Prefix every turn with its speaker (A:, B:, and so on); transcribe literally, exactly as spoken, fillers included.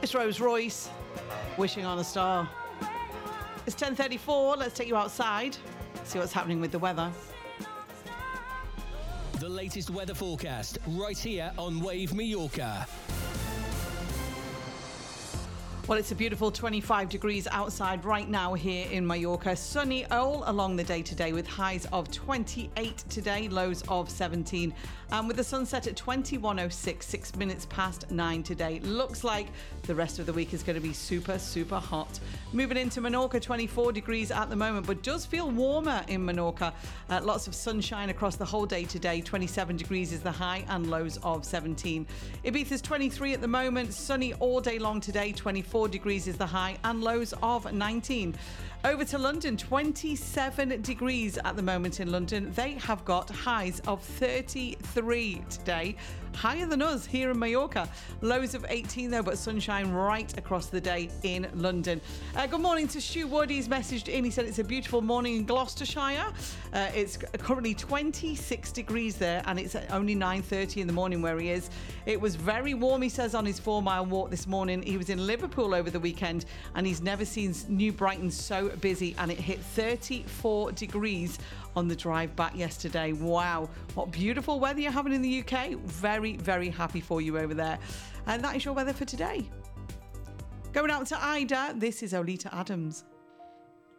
A: It's Rose Royce, Wishing on a Star. It's ten thirty-four. Let's take you outside, see what's happening with the weather.
B: The latest weather forecast right here on Wave Mallorca.
A: Well, it's a beautiful twenty-five degrees outside right now here in Mallorca. Sunny all along the day today with highs of twenty-eight today, lows of seventeen. And with the sunset at twenty-one oh six, six minutes past nine today. Looks like the rest of the week is going to be super, super hot. Moving into Menorca, twenty-four degrees at the moment, but does feel warmer in Menorca. Uh, lots of sunshine across the whole day today. twenty-seven degrees is the high and lows of seventeen. Ibiza's twenty-three at the moment, sunny all day long today. twenty-four degrees is the high and lows of nineteen. Over to London, twenty-seven degrees at the moment in London. They have got highs of thirty-three today, higher than us here in Mallorca. Lows of eighteen though, but sunshine right across the day in London. Uh, good morning to Stu Wood. He's messaged in. He said it's a beautiful morning in Gloucestershire. Uh, it's currently twenty-six degrees there, and it's only nine thirty in the morning where he is. It was very warm, he says, on his four mile walk this morning. He was in Liverpool over the weekend, and he's never seen New Brighton so busy, and it hit thirty-four degrees on the drive back yesterday. Wow, what beautiful weather you're having in the U K. Very, very happy for you over there. And that is your weather for today. Going out to Ida, this is Olita Adams.